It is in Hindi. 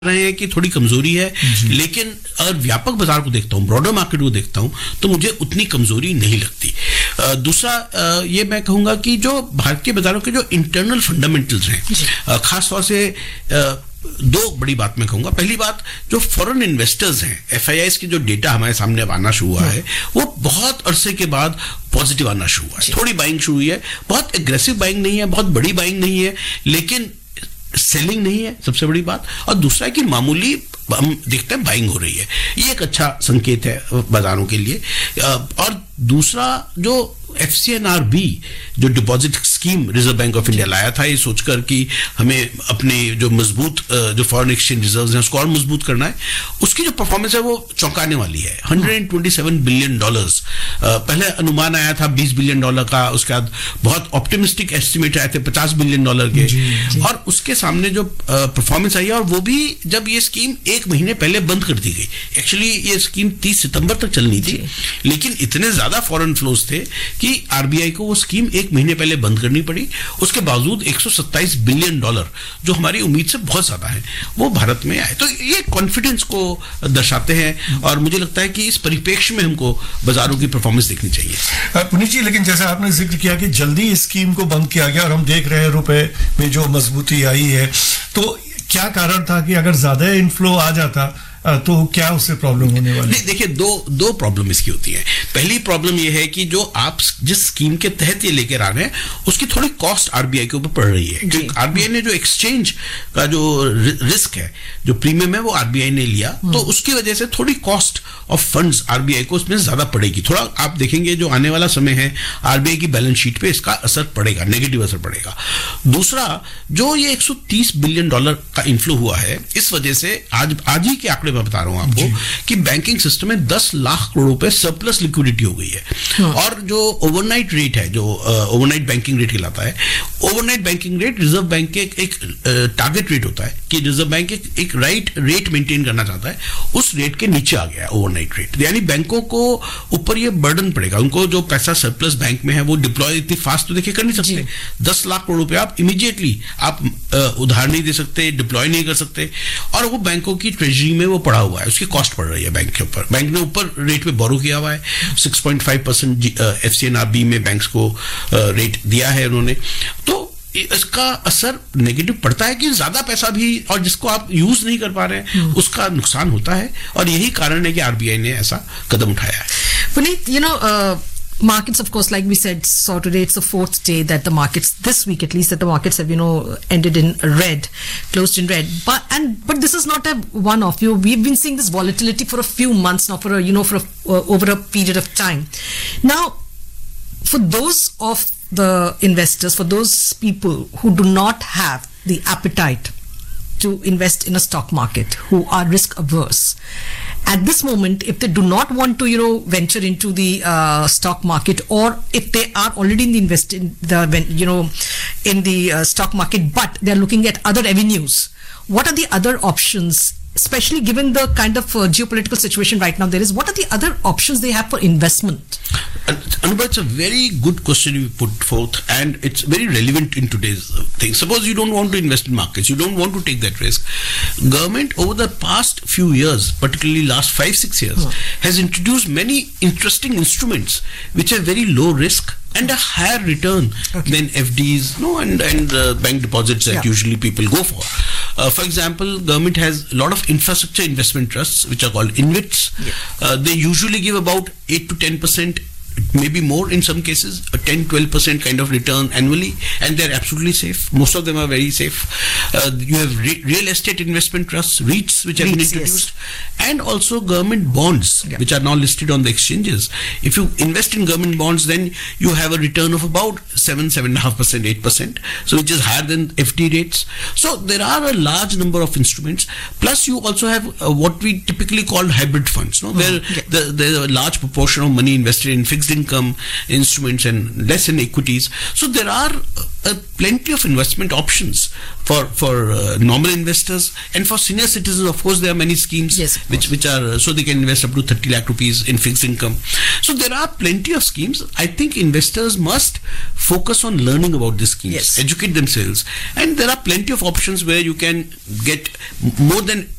रहे हैं कि थोड़ी कमजोरी है, लेकिन अगर व्यापक बाजार को देखता हूं, ब्रॉडर मार्केट को देखता हूं, तो मुझे उतनी कमजोरी नहीं लगती। दूसरा ये मैं कहूंगा कि जो भारतीय बाजारों के जो इंटरनल फंडामेंटल्स हैं, खासतौर से दो बड़ी बात मैं कहूंगा। पहली बात, जो फॉरेन इन्वेस्टर्स हैं, FIIs की जो डेटा हमारे सामने अब आना शुरू हुआ है, वो बहुत अरसे के बाद पॉजिटिव आना शुरू हुआ है। थोड़ी बाइंग शुरू हुई है, बहुत एग्रेसिव बाइंग नहीं है, बहुत बड़ी बाइंग नहीं है, लेकिन सेलिंग नहीं है, सबसे बड़ी बात। और दूसरा है कि मामूली हम देखते हैं बाइंग हो रही है, ये एक अच्छा संकेत है बाजारों के लिए। और दूसरा, जो FCNRB जो deposit scheme reserve bank of India लाया था, ये सोचकर कि हमें अपने जो मजबूत जो फॉरेन एक्सचेंज रिजर्व्स हैं उसको और मजबूत करना है, उसकी जो परफॉर्मेंस है वो चौंकाने वाली है। $127 बिलियन, पहले अनुमान आया था $20 बिलियन का, उसके बाद बहुत ऑप्टिमिस्टिक एस्टिमेट आए थे $50 बिलियन के, और उसके सामने जो परफॉर्मेंस आई है, और वो भी जब ये स्कीम 1 महीने पहले बंद कर दी गई। एक्चुअली ये स्कीम 30 सितंबर तक चलनी थी, लेकिन इतने ज्यादा फॉरेन फ्लोज थे कि RBI को वो स्कीम 1 महीने पहले बंद करनी पड़ी। उसके बावजूद $127 बिलियन, जो हमारी उम्मीद से बहुत ज्यादा है, वो भारत में आए। तो ये कॉन्फिडेंस को दर्शाते हैं, और मुझे लगता है कि इस परिप्रेक्ष्य में हमको बाजारों की परफॉर्मेंस देखनी चाहिए। पुनीत जी, लेकिन जैसा आपने जिक्र किया कि जल्दी इस स्कीम को बंद किया गया, और हम देख रहे हैं रुपए में जो मजबूती आई है, तो क्या कारण था कि अगर ज्यादा इनफ्लो आ जाता तो क्या उससे प्रॉब्लम होने वाली? नहीं, देखिए, दो प्रॉब्लम इसकी होती है। पहली प्रॉब्लम यह है कि जो आप जिस स्कीम के तहत ये लेकर आ रहे हैं, उसकी थोड़ी कॉस्ट RBI के ऊपर पड़ रही है। RBI ने जो एक्सचेंज का जो रिस्क है, जो प्रीमियम है, वो RBI ने लिया, तो उसकी वजह से थोड़ी कॉस्ट ऑफ फंड्स RBI को उसमें ज्यादा पड़ेगी। थोड़ा आप देखेंगे जो आने वाला समय है, RBI की बैलेंस शीट पे इसका असर पड़ेगा, नेगेटिव असर पड़ेगा। दूसरा, जो ये $130 बिलियन का इन्फ्लो हुआ है, इस वजह से आज ही के आंकड़े मैं बता रहा हूं आपको कि बैंकिंग सिस्टम में 10 लाख करोड़ रुपए सरप्लस लिक्विडिटी हो गई है। और जो ओवरनाइट रेट है, जो ओवरनाइट बैंकिंग रेट कहलाता है, overnight banking rate reserve bank के एक टारगेट रेट होता है कि रिजर्व बैंक एक राइट रेट मेंटेन करना चाहता है, उस रेट के नीचे आ गया ओवरनाइट रेट, यानी बैंकों को ऊपर ये बर्डन पड़ेगा। उनको जो पैसा सरप्लस बैंक में है वो डिप्लॉय इतनी फास्ट तो देखिए कर नहीं सकते। 10 लाख करोड़ रुपए आप इमीडिएटली आप उधार नहीं दे सकते, डिप्लॉय नहीं कर सकते, और वो बैंकों की ट्रेजरी में वो पड़ा हुआ है, उसकी कॉस्ट पड़ रही है बैंक के ऊपर। बैंक ने ऊपर रेट पे बोरो किया हुआ है, 6.5% FCNRB में बैंक्स को रेट दिया है उन्होंने। तो इसका असर नेगेटिव पड़ता है कि ज्यादा पैसा भी, और जिसको आप यूज नहीं कर पा रहे हैं, उसका नुकसान होता है, और यही कारण है कि RBI ने ऐसा कदम उठाया है। Puneet, markets, of course, like we said, so today it's the 4th day that the markets, this week at least, that the markets have, ended in red, closed in red. But this is not a one-off. We've been seeing this volatility for a few months now, over a period of time. Now, for those of the investors, for those people who do not have the appetite to invest in a stock market, who are risk averse, at this moment, if they do not want to, venture into the stock market, or if they are already in the stock market, but they are looking at other avenues, what are the other options? Especially given the kind of geopolitical situation right now there is, what are the other options they have for investment? Anubha, it's a very good question you put forth, and it's very relevant in today's thing. Suppose you don't want to invest in markets, you don't want to take that risk. Government over the past few years, particularly last 5-6 years, has introduced many interesting instruments which are very low risk and a higher return than FDs, and bank deposits that usually people go for. For example, government has a lot of infrastructure investment trusts which are called InvITs. They usually give about 8 to 10%, maybe more in some cases, a 10-12% kind of return annually, and they're absolutely safe. Most of them are very safe. You have real estate investment trusts, REITs, which have been introduced, and also government bonds, which are now listed on the exchanges. If you invest in government bonds, then you have a return of about 7.5%, 8%, so which is higher than FD rates. So there are a large number of instruments. Plus, you also have what we typically call hybrid funds, where there's a large proportion of money invested in fixed income instruments and less in equities. So there are plenty of investment options for normal investors, and for senior citizens, of course, there are many schemes which are, so they can invest up to 30 lakh rupees in fixed income. So there are plenty of schemes. I think investors must focus on learning about these schemes, educate themselves, and there are plenty of options where you can get more than